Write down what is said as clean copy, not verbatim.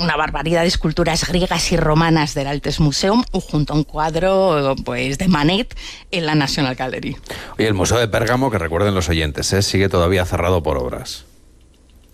una barbaridad de esculturas griegas y romanas del Altes Museum, junto a un cuadro pues de Manet en la National Gallery. Oye, el Museo de Pérgamo, que recuerden los oyentes, sigue todavía cerrado por obras.